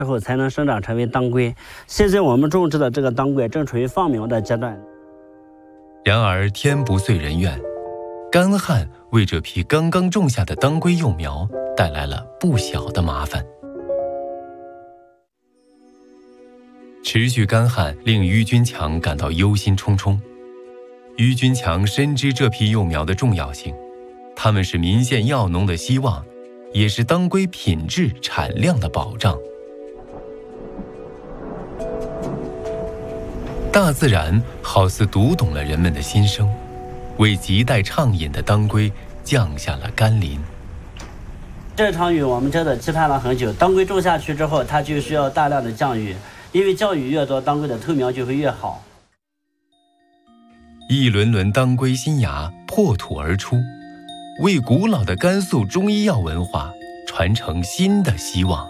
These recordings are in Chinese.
之后才能生长成为当归。现在我们种植的这个当归正处于放苗的阶段。 然而天不遂人愿，干旱为这批刚刚种下的当归幼苗带来了不小的麻烦。持续干旱令于军强感到忧心忡忡。于军强深知这批幼苗的重要性，它们是岷县药农的希望，也是当归品质产量的保障。大自然好似读懂了人们的心声，为亟待畅饮的当归降下了甘霖。 这场雨我们真的期盼了很久，当归种下去之后，它就需要大量的降雨，因为降雨越多，当归的透苗就会越好。 一轮轮当归新芽破土而出，为古老的甘肃中医药文化传承新的希望。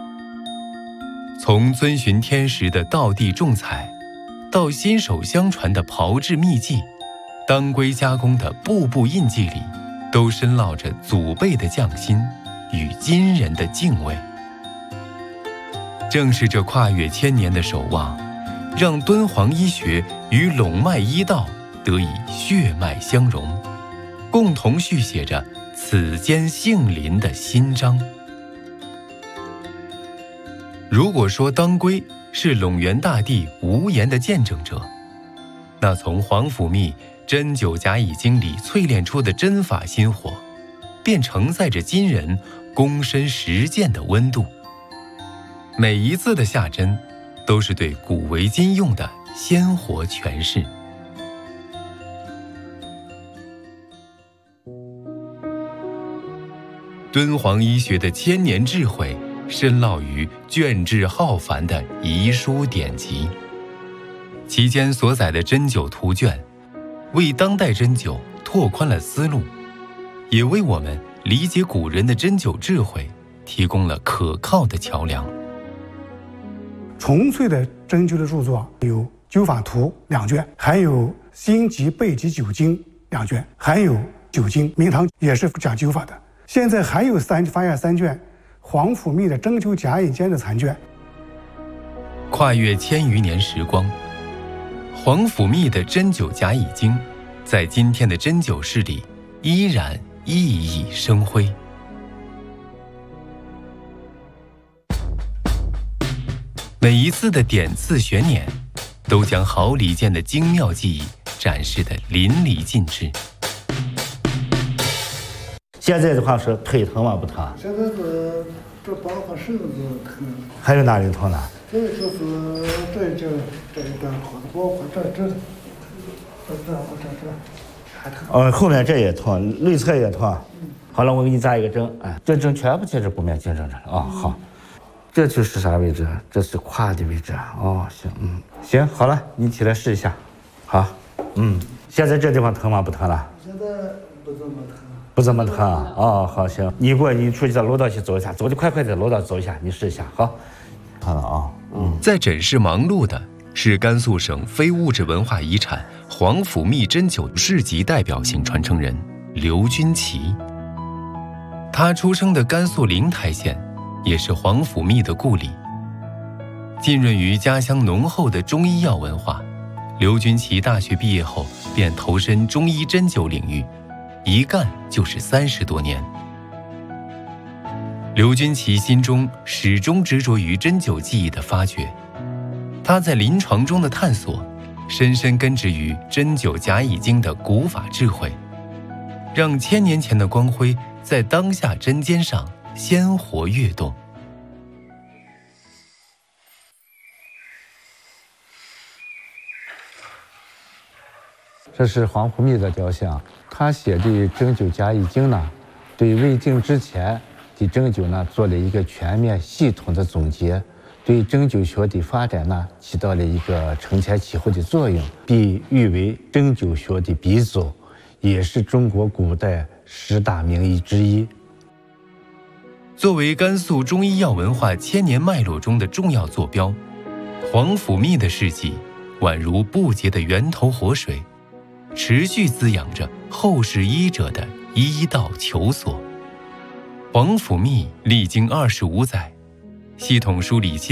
从遵循天时的道地种采，到新手相传的炮制秘技，当归加工的步步印记里，都深烙着祖辈的匠心与今人的敬畏。正是这跨越千年的守望，让敦煌医学与陇脉医道得以血脉相融，共同续写着此间杏林的新章。如果说当归是陇源大地无言的见证者，那从皇甫谧针灸甲乙经里淬炼出的针法心火，便承载着今人躬身实践的温度。每一次的下针，都是对古为今用的鲜活诠释。敦煌医学的千年智慧深烙于卷帙浩繁的遗书典籍，其间所载的针灸图卷，为当代针灸拓宽了思路，也为我们理解古人的针灸智慧提供了可靠的桥梁。 纯粹的针灸的著作有《灸法图》2卷，还有《心急背急灸经》2卷，还有《灸经》，明堂也是讲灸法的。现在还有发现3卷皇甫谧的针灸甲乙经的残卷。 跨越1000余年时光，皇甫谧的针灸甲乙经在今天的针灸室里依然熠熠生辉。每一次的点刺旋捻，都将好李健的精妙技艺展示得淋漓尽致。 现在的话是腿疼吗？不疼？ 现在是这膀和身子疼。 还有哪里疼呢？ 这就是这一段疼，包括这还疼。 后面这也疼，内侧也疼。好了，我给你扎一个针，哎，这针全部接着不面进正着了啊。好，这就是啥位置？这是胯的位置。哦，行，行，好了，你起来试一下。好，现在这地方疼吗？不疼了？ 现在不怎么疼。 不怎么疼啊？哦，好，行，你出去到楼道去走一下，走得快快的，楼道走一下，你试一下，好。好了啊， 在诊室忙碌的是甘肃省非物质文化遗产皇甫谧针灸市级代表性传承人刘君奇。他出生的甘肃灵台县，也是皇甫谧的故里。浸润于家乡浓厚的中医药文化，刘君奇大学毕业后便投身中医针灸领域，一干就是30多年。刘君奇心中始终执着于针灸技艺的发掘，他在临床中的探索，深深根植于针灸甲乙经的古法智慧，让1000年前的光辉在当下针尖上鲜活跃动。 这是皇甫谧的雕像，他写的《针灸甲乙经》呢，对魏晋之前的针灸呢做了一个全面系统的总结，对针灸学的发展呢起到了一个承前启后的作用，被誉为针灸学的鼻祖，也是中国古代10大名医之一。 作为甘肃中医药文化1000年脉络中的重要坐标，皇甫谧的事迹宛如不竭的源头活水，持续滋养着后世医者的医道求索。皇甫谧历经25载， 系统梳理